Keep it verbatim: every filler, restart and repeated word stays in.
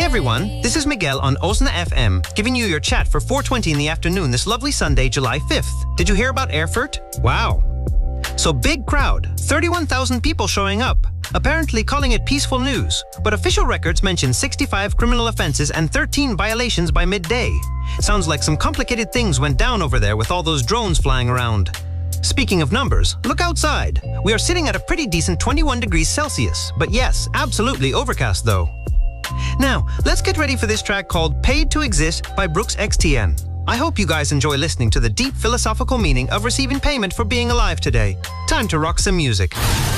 everyone, this is Miguel on Osna F M, giving you your chat for four twenty in the afternoon this lovely Sunday, July fifth. Did you hear about Erfurt? Wow. So big crowd, thirty-one thousand people showing up, apparently calling it peaceful news, but official records mention sixty-five criminal offenses and thirteen violations by midday. Sounds like some complicated things went down over there with all those drones flying around. Speaking of numbers, look outside. We are sitting at a pretty decent twenty-one degrees Celsius, but yes, absolutely overcast though. Now, let's get ready for this track called Paid to Exist by Brooks X T N. I hope you guys enjoy listening to the deep philosophical meaning of receiving payment for being alive today. Time to rock some music.